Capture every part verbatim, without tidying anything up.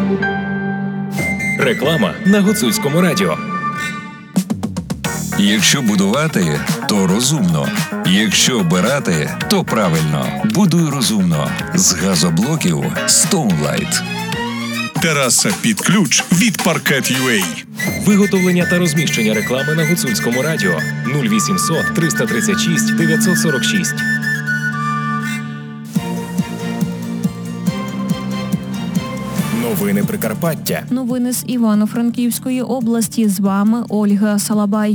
Реклама на Гуцульському радіо. Якщо будувати, то розумно. Якщо обирати, то правильно. Будуй розумно. З газоблоків Stoneline. Тераса під ключ від Parket.ua. Виготовлення та розміщення реклами на Гуцульському радіо. нуль вісімсот триста тридцять шість дев'ятсот сорок шість. Новини Прикарпаття. Новини з Івано-Франківської області. З вами Ольга Салабай.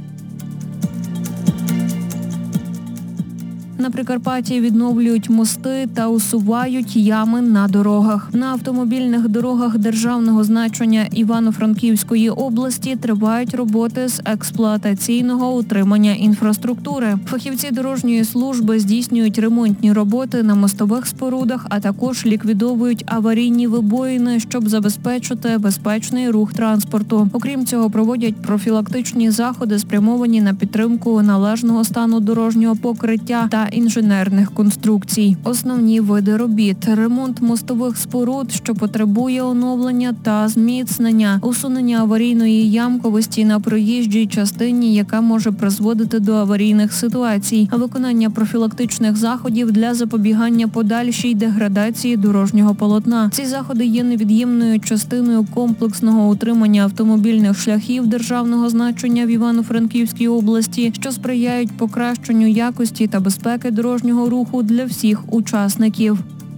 На Прикарпатті відновлюють мости та усувають ями на дорогах. На автомобільних дорогах державного значення Івано-Франківської області тривають роботи з експлуатаційного утримання інфраструктури. Фахівці дорожньої служби здійснюють ремонтні роботи на мостових спорудах, а також ліквідовують аварійні вибоїни, щоб забезпечити безпечний рух транспорту. Окрім цього, проводять профілактичні заходи, спрямовані на підтримку належного стану дорожнього покриття та інженерних конструкцій. Основні види робіт – ремонт мостових споруд, що потребує оновлення та зміцнення, усунення аварійної ямковості на проїжджій частині, яка може призводити до аварійних ситуацій, виконання профілактичних заходів для запобігання подальшій деградації дорожнього полотна. Ці заходи є невід'ємною частиною комплексного утримання автомобільних шляхів державного значення в Івано-Франківській області, що сприяють покращенню якості та безпеки дорожнього руху для всіх учасників.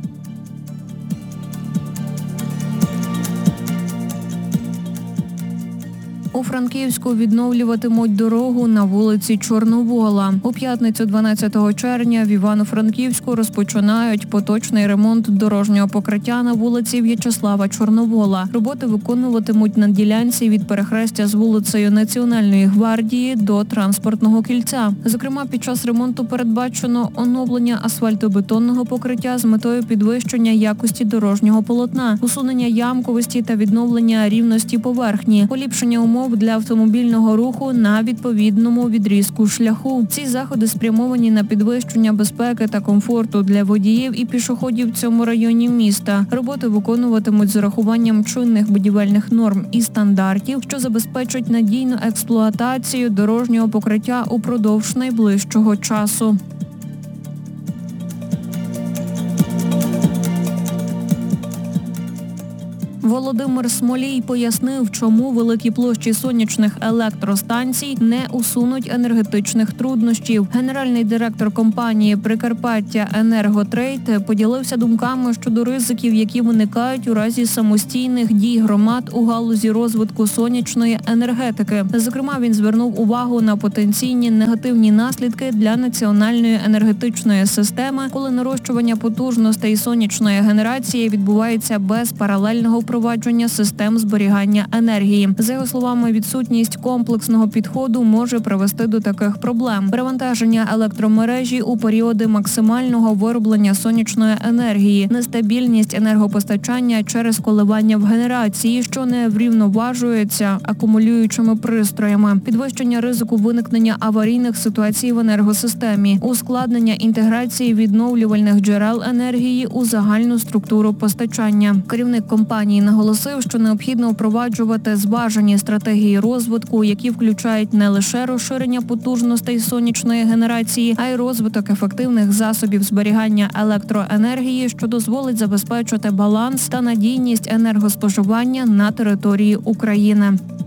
У Франківську відновлюватимуть дорогу на вулиці Чорновола. У п'ятницю дванадцятого червня в Івано-Франківську розпочинають поточний ремонт дорожнього покриття на вулиці В'ячеслава Чорновола. Роботи виконуватимуть на ділянці від перехрестя з вулицею Національної гвардії до транспортного кільця. Зокрема, під час ремонту передбачено оновлення асфальтобетонного покриття з метою підвищення якості дорожнього полотна, усунення ямковості та відновлення рівності поверхні, поліпшення умов для автомобільного руху на відповідному відрізку шляху. Ці заходи спрямовані на підвищення безпеки та комфорту для водіїв і пішоходів в цьому районі міста. Роботи виконуватимуть з урахуванням чинних будівельних норм і стандартів, що забезпечать надійну експлуатацію дорожнього покриття упродовж найближчого часу. Володимир Смолій пояснив, чому великі площі сонячних електростанцій не усунуть енергетичних труднощів. Генеральний директор компанії «Прикарпаття Енерготрейд» поділився думками щодо ризиків, які виникають у разі самостійних дій громад у галузі розвитку сонячної енергетики. Зокрема, він звернув увагу на потенційні негативні наслідки для національної енергетичної системи, коли нарощування потужностей сонячної генерації відбувається без паралельного впровадження систем зберігання енергії. За його словами, відсутність комплексного підходу може привести до таких проблем. Перевантаження електромережі у періоди максимального вироблення сонячної енергії, нестабільність енергопостачання через коливання в генерації, що не врівноважується акумулюючими пристроями, підвищення ризику виникнення аварійних ситуацій в енергосистемі, ускладнення інтеграції відновлювальних джерел енергії у загальну структуру постачання. Керівник компанії наголосив, що необхідно впроваджувати зважені стратегії розвитку, які включають не лише розширення потужностей сонячної генерації, а й розвиток ефективних засобів зберігання електроенергії, що дозволить забезпечити баланс та надійність енергоспоживання на території України.